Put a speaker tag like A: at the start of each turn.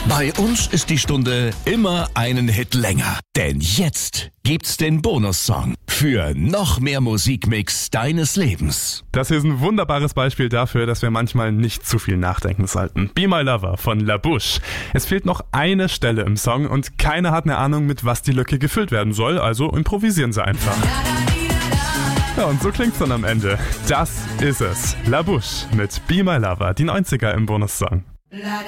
A: Bei uns ist die Stunde immer einen Hit länger. Denn jetzt gibt's den Bonussong für noch mehr Musikmix deines Lebens.
B: Das hier ist ein wunderbares Beispiel dafür, dass wir manchmal nicht zu viel nachdenken sollten. Be My Lover von La Bouche. Es fehlt noch eine Stelle im Song und keiner hat eine Ahnung, mit was die Lücke gefüllt werden soll, also improvisieren sie einfach. Ja, und so klingt's dann am Ende. Das ist es. La Bouche mit Be My Lover, die 90er im Bonussong.